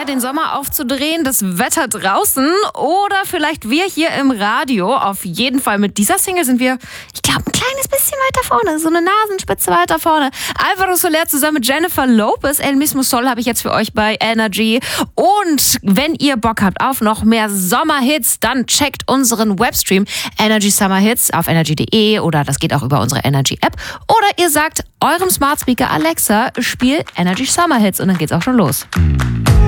den Sommer aufzudrehen, das Wetter draußen oder vielleicht wir hier im Radio. Auf jeden Fall mit dieser Single sind wir, ich glaube, ein kleines bisschen weiter vorne, so eine Nasenspitze weiter vorne. Alvaro Soler zusammen mit Jennifer Lopez, El Mismo Sol habe ich jetzt für euch bei Energy. Und wenn ihr Bock habt auf noch mehr Sommerhits, dann checkt unseren Webstream Energy Summer Hits auf energy.de oder das geht auch über unsere Energy App. Oder ihr sagt eurem Smart Speaker Alexa, spiel Energy Summer Hits und dann geht's auch schon los.